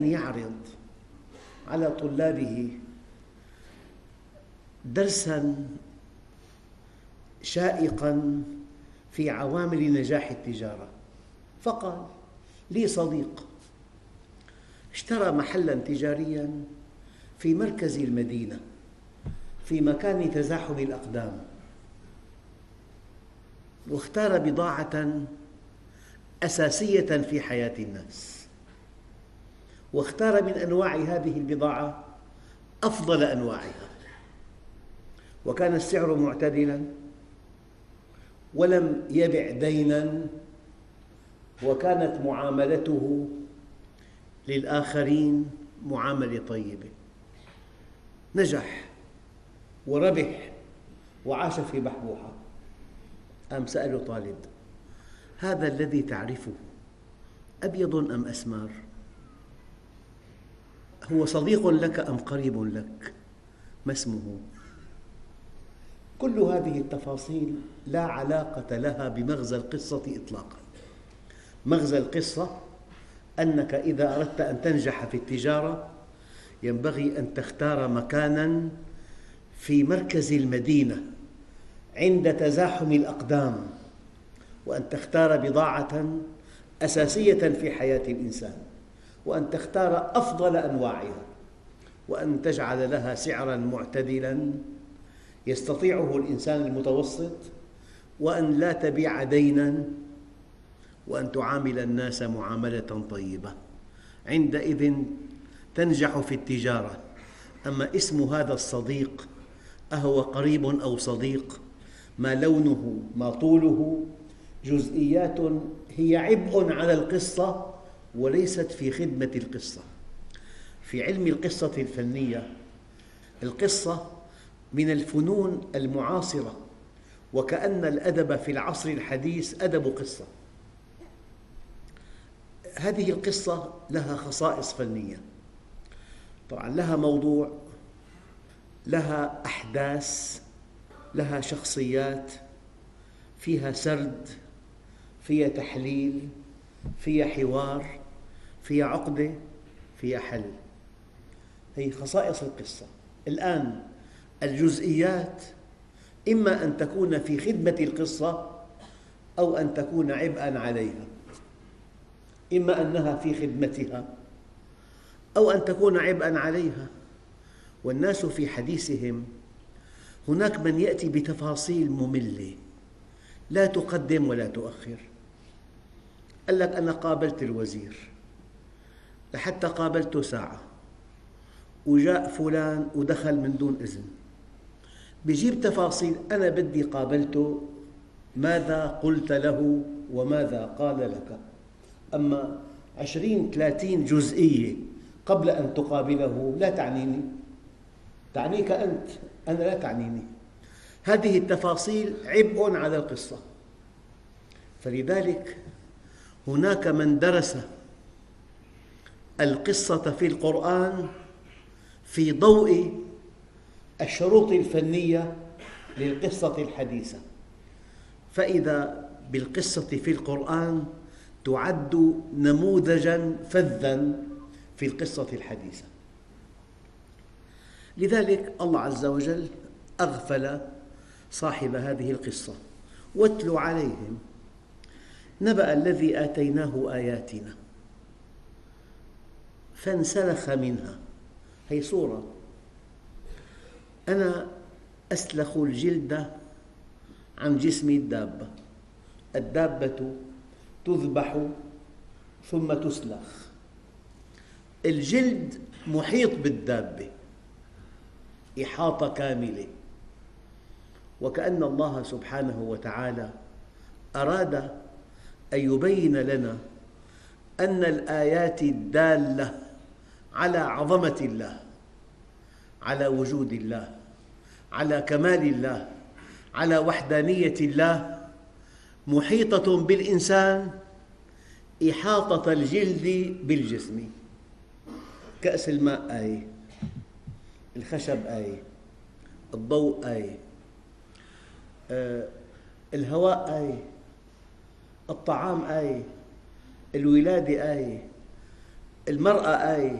يعرض على طلابه درساً شائقاً في عوامل نجاح التجارة. فقال: لي صديق اشترى محلاً تجارياً في مركز المدينة في مكان تزاحم الأقدام، واختار بضاعة أساسية في حياة الناس، واختار من أنواع هذه البضاعة أفضل أنواعها، وكان السعر معتدلاً، ولم يبع ديناً، وكانت معاملته للآخرين معاملة طيبة. نجح وربح وعاش في بحبوحة. قام سأله طالب: هذا الذي تعرفه أبيض أم أسمر؟ هو صديق لك أم قريب لك؟ ما اسمه؟ كل هذه التفاصيل لا علاقة لها بمغزى القصة إطلاقاً. مغزى القصة أنك إذا أردت أن تنجح في التجارة ينبغي أن تختار مكاناً في مركز المدينة عند تزاحم الأقدام، وأن تختار بضاعة أساسية في حياة الإنسان، وأن تختار أفضل أنواعها، وأن تجعل لها سعراً معتدلاً يستطيعه الإنسان المتوسط، وأن لا تبيع ديناً، وأن تعامل الناس معاملة طيبة. عندئذ تنجح في التجارة. أما اسم هذا الصديق أهو قريب أو صديق، ما لونه، ما طوله، جزئيات هي عبء على القصة وليست في خدمة القصة. في علم القصة الفنية، القصة من الفنون المعاصرة، وكأن الأدب في العصر الحديث أدب قصة. هذه القصة لها خصائص فنية، طبعاً لها موضوع، لها أحداث، لها شخصيات، فيها سرد، فيها تحليل، فيها حوار، فيها عقدة، فيها حل. هذه خصائص القصة. الآن الجزئيات إما أن تكون في خدمة القصة أو أن تكون عبئاً عليها، إما أنها في خدمتها أو أن تكون عبئاً عليها. والناس في حديثهم، هناك من يأتي بتفاصيل مملة لا تقدم ولا تؤخر. قال لك: أنا قابلت الوزير، لحتى قابلته ساعة، وجاء فلان ودخل من دون إذن. يجيب تفاصيل: أنا بدي قابلته، ماذا قلت له وماذا قال لك. أما 20-30 جزئية قبل أن تقابله لا تعنيني، تعنيك أنت، أنا لا تعنيني. هذه التفاصيل عبء على القصة. فلذلك هناك من درس القصة في القرآن في ضوء الشروط الفنية للقصة الحديثة، فإذا بالقصة في القرآن تعد نموذجاً فذاً في القصة الحديثة. لذلك الله عز وجل أغفل صاحب هذه القصة: واتل عليهم نبأ الذي آتيناه آياتنا فانسلخ منها. هي صورة: أنا أسلخ الجلد عن جسم الدابة، الدابة تذبح ثم تسلخ، الجلد محيط بالدابة إحاطة كاملة. وكأن الله سبحانه وتعالى أراد أن يبين لنا أن الآيات الدالة على عظمة الله، على وجود الله، على كمال الله، على وحدانية الله، محيطة بالإنسان إحاطة الجلد بالجسم. كأس الماء آية، الخشب آية، الضوء آية، الهواء آية، الطعام آية، الولادة آية، المرأة آية،